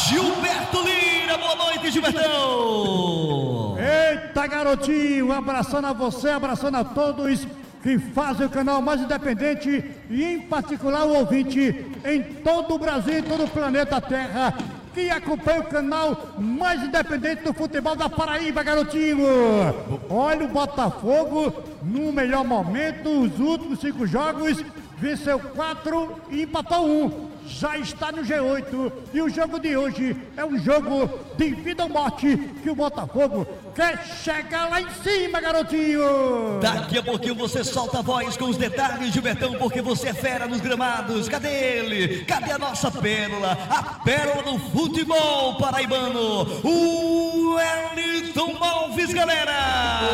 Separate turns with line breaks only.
Gilberto Lira. Boa noite, Gilbertão.
Eita, garotinho, abraçando a você, abraçando a todos que fazem o canal mais independente e em particular o ouvinte em todo o Brasil, em todo o planeta Terra, que acompanha o canal mais independente do futebol da Paraíba, garotinho. Olha o Botafogo no melhor momento, os últimos 5 jogos, venceu 4 e empatou 1. Já está no G8 e o jogo de hoje é um jogo de vida ou morte que o Botafogo quer chegar lá em cima, garotinho.
Daqui a pouquinho você solta a voz com os detalhes, Gilbertão, porque você é fera nos gramados. Cadê ele? Cadê a nossa pérola? A pérola do futebol paraibano, o Wellington Alves, galera.